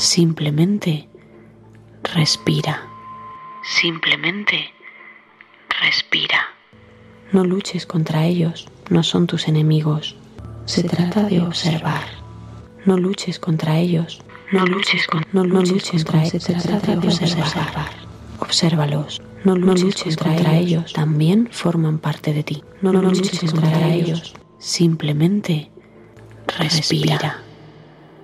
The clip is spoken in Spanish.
Simplemente respira. Simplemente respira. No luches contra ellos, no son tus enemigos. Se trata de observar. No luches contra ellos, no luches contra ellos. Se trata de observar. Obsérvalos. No luches contra ellos, también forman parte de ti. No luches contra ellos, simplemente respira.